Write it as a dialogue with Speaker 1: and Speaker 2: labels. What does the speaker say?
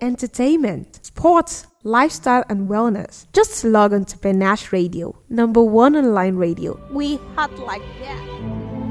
Speaker 1: entertainment, sports, lifestyle, and wellness. Just log on to Panache Radio, number one online radio. We hot like that.